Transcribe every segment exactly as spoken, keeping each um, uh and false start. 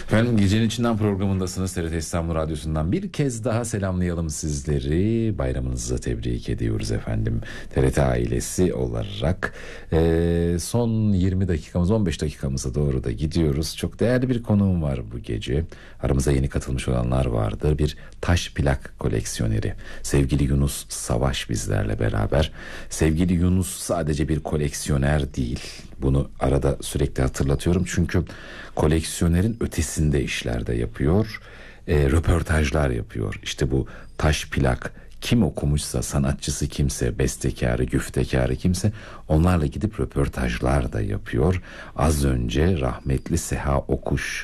Efendim Gecenin İçinden programındasınız. T R T İstanbul Radyosu'ndan bir kez daha selamlayalım sizleri. Bayramınızı tebrik ediyoruz efendim. T R T ailesi olarak ee, son yirmi dakikamız on beş dakikamıza doğru da gidiyoruz. Çok değerli bir konuğum var bu gece. Aramıza yeni katılmış olanlar vardır. Bir taş plak koleksiyoneri. Sevgili Yunus Savaş bizlerle beraber. Sevgili Yunus sadece bir koleksiyoner değil. Bunu arada sürekli hatırlatıyorum. Çünkü koleksiyonerin ötesinde işler de yapıyor. E, röportajlar yapıyor. İşte bu taş plak kim okumuşsa, sanatçısı kimse, bestekarı, güftekarı kimse onlarla gidip röportajlar da yapıyor. Az önce rahmetli Seha Okuş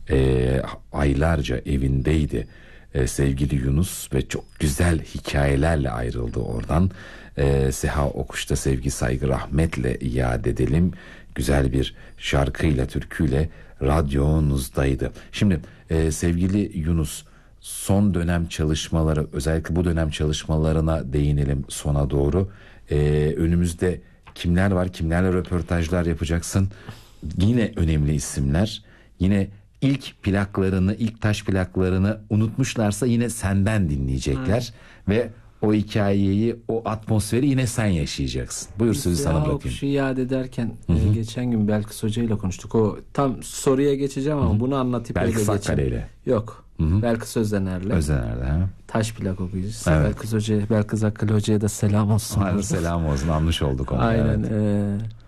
e, aylarca evindeydi. E, sevgili Yunus ve çok güzel hikayelerle ayrıldı oradan. E, Seha Okuş'ta sevgi, saygı, rahmetle iade edelim. Güzel bir şarkıyla, türküyle radyonuzdaydı. Şimdi e, sevgili Yunus, son dönem çalışmaları, özellikle bu dönem çalışmalarına değinelim sona doğru. E, önümüzde kimler var, kimlerle röportajlar yapacaksın? Yine önemli isimler. Yine ilk plaklarını, ilk taş plaklarını unutmuşlarsa yine senden dinleyecekler. Hmm. Ve o hikayeyi, o atmosferi yine sen yaşayacaksın. Buyur sözü sana bırakayım. Okuş'u iade ederken e, geçen gün Belkıs Hoca ile konuştuk. O tam soruya geçeceğim ama Hı-hı. bunu anlatıp Belkıs öyle geçeyim. Belkıs Yok. Hı-hı. Belkıs Özener'le. Özener'le ha. Taş plak okuyucusu. Evet. Belkıs Hoca, Belkıs Akkali Hoca'ya da selam olsun. Aynen, selam olsun. Anmış olduk onu. Aynen. Evet. E,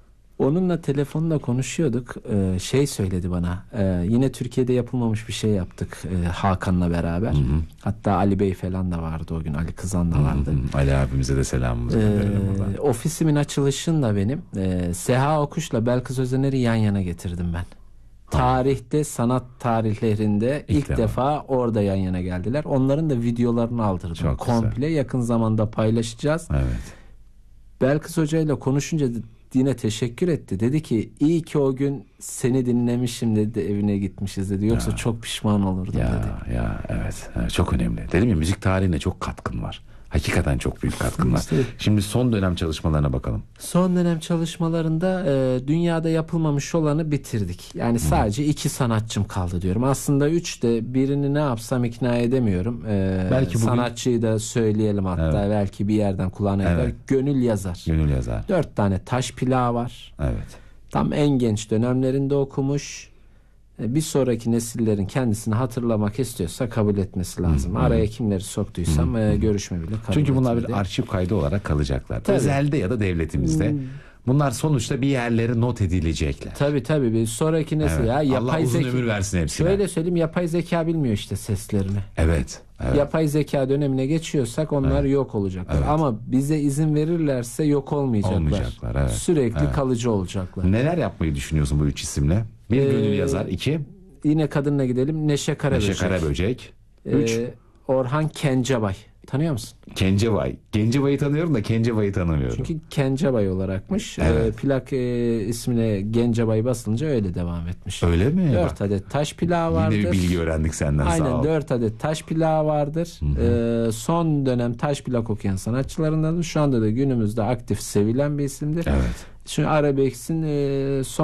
onunla telefonla konuşuyorduk. E, şey söyledi bana. E, yine Türkiye'de yapılmamış bir şey yaptık e, Hakan'la beraber. Hı-hı. Hatta Ali Bey falan da vardı o gün. Ali Kızan da vardı. Hı-hı. Ali abimize de selamımızı gönderelim ee, buradan. Ofisimin açılışında benim e, Seha Okuş'la Belkıs Özener'i yan yana getirdim ben. Tarihte, sanat tarihlerinde ilk, ilk defa. defa orada yan yana geldiler. Onların da videolarını aldırdım. Çok komple güzel. Yakın zamanda paylaşacağız. Evet. Belkıs Hoca ile konuşunca yine teşekkür etti. Dedi ki iyi ki o gün seni dinlemişim dedi, evine gitmişiz dedi. Yoksa ya, çok pişman olurdum ya, dedi. Ya evet, evet çok önemli. Dedim ya, müzik tarihine çok katkın var. Hakikaten çok büyük katkın var. Şimdi son dönem çalışmalarına bakalım. Son dönem çalışmalarında e, dünyada yapılmamış olanı bitirdik. Yani hmm. sadece iki sanatçım kaldı diyorum. Aslında üç de birini ne yapsam ikna edemiyorum. E, belki bugün... Sanatçıyı da söyleyelim hatta. Evet. Belki bir yerden kulağına evet. Eder. Gönül Yazar. Gönül Yazar. Dört tane taş plağı var. Evet. Tam en genç dönemlerinde okumuş. Bir sonraki nesillerin kendisini hatırlamak istiyorsa kabul etmesi lazım. Hmm. Araya kimleri soktuysam hmm. görüşme bile kabul Çünkü bunlar etmedi. bir arşiv kaydı olarak kalacaklar. Tabii. Özelde ya da devletimizde. Hmm. Bunlar sonuçta bir yerlere not edilecekler. Tabii tabii. Bir sonraki nesil evet. ya. Yapay Allah uzun zeka... ömür versin hepsine. Şöyle söyleyeyim, yapay zeka bilmiyor işte seslerini. Evet. evet. Yapay zeka dönemine geçiyorsak onlar evet. yok olacaklar. Evet. Ama bize izin verirlerse yok olmayacaklar. Olmayacaklar evet. Sürekli evet. kalıcı olacaklar. Neler yapmayı düşünüyorsun bu üç isimle? Bir ee, Gönül Yazar, iki... Yine kadınla gidelim. Neşe Karaböcek. Neşe Karaböcek. Üç. Ee, Orhan Kencebay. Tanıyor musun? Kencebay. Kencebay'ı tanıyorum da Kencebay'ı tanımıyorum. Çünkü Kencebay olarakmış. Evet. Ee, plak e, ismine Gencebay basılınca öyle devam etmiş. Öyle mi? Dört adet taş plağı vardır. Yine bir bilgi öğrendik senden. Aynen, sağ ol. dört adet taş plağı vardır. Ee, son dönem taş plak okuyan sanatçılarındandır. Şu anda da günümüzde aktif sevilen bir isimdir. Evet. Şimdi Arabesk'in e, son